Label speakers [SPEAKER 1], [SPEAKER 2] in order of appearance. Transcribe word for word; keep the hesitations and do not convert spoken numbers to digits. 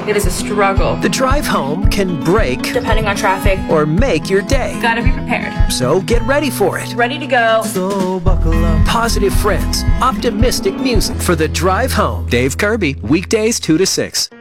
[SPEAKER 1] It is a struggle.
[SPEAKER 2] The drive home can break,
[SPEAKER 1] Depending on traffic.
[SPEAKER 2] or make your day.
[SPEAKER 1] Gotta be prepared.
[SPEAKER 2] So get ready for it.
[SPEAKER 1] Ready to go.
[SPEAKER 3] So buckle up.
[SPEAKER 2] Positive friends, optimistic music for the drive home. Dave Kirby, weekdays two to six.